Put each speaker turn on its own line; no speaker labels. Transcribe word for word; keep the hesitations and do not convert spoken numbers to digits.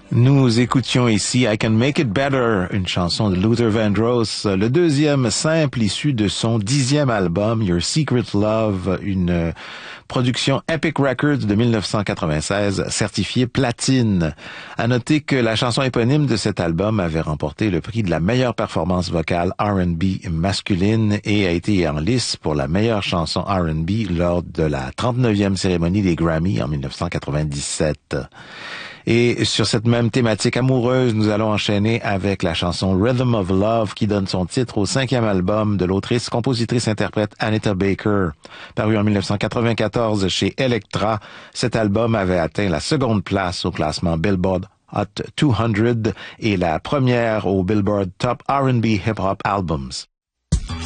Nous écoutions ici I Can Make It Better, une chanson de Luther Vandross, le deuxième simple issu de son dixième album, Your Secret Love, une production Epic Records de dix-neuf cent quatre-vingt-seize, certifiée platine. À noter que la chanson éponyme de cet album avait remporté le prix de la meilleure performance vocale R and B masculine et a été en lice pour la meilleure chanson R and B lors de la trente-neuvième cérémonie des Grammy en dix-neuf cent quatre-vingt-dix-sept. Et sur cette même thématique amoureuse, nous allons enchaîner avec la chanson Rhythm of Love qui donne son titre au cinquième album de l'autrice, compositrice, interprète Anita Baker. Paru en dix-neuf cent quatre-vingt-quatorze chez Elektra, cet album avait atteint la seconde place au classement Billboard Hot deux cents et la première au Billboard Top R and B Hip Hop Albums.